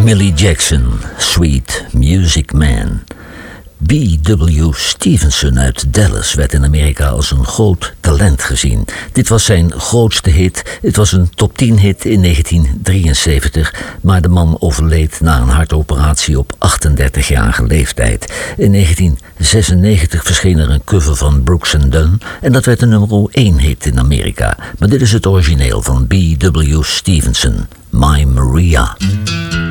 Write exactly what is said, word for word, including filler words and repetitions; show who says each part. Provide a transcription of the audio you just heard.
Speaker 1: Millie Jackson, Sweet Music Man. B W Stevenson uit Dallas werd in Amerika als een groot talent gezien. Dit was zijn grootste hit. Het was een top tien hit in negentien drieënzeventig, maar de man overleed na een hartoperatie op achtendertigjarige leeftijd. In negentien zesennegentig verscheen er een cover van Brooks and Dunn en dat werd een nummer één hit in Amerika. Maar dit is het origineel van B W Stevenson, My Maria.